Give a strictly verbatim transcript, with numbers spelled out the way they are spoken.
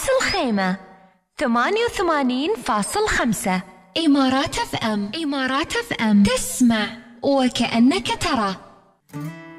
راس الخيمة ثمانية وثمانين فاصل خمسة. إمارات اف ام. إمارات اف ام، تسمع وكأنك ترى.